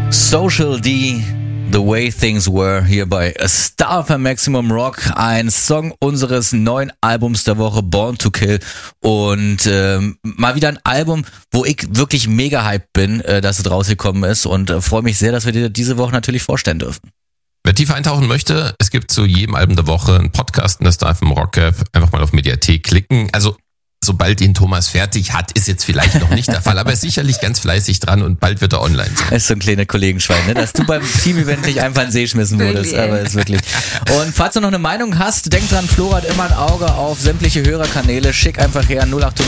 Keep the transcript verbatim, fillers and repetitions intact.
Social D, The Way Things Were, hier bei Star F M Maximum Rock, ein Song unseres neuen Albums der Woche, Born to Kill, und ähm, mal wieder ein Album, wo ich wirklich mega hyped bin, äh, dass es rausgekommen ist, und äh, freue mich sehr, dass wir dir diese Woche natürlich vorstellen dürfen. Wer tiefer eintauchen möchte, es gibt zu jedem Album der Woche einen Podcast in der Star F M Rock App, einfach mal auf Mediathek klicken, also sobald ihn Thomas fertig hat, ist jetzt vielleicht noch nicht der Fall, aber er ist sicherlich ganz fleißig dran und bald wird er online sein. Das ist so ein kleiner Kollegenschwein, ne? Dass du beim Team-Event nicht einfach in den See schmissen wurdest, aber ist wirklich. Und falls du noch eine Meinung hast, denk dran, Flora hat immer ein Auge auf sämtliche Hörerkanäle, schick einfach her null acht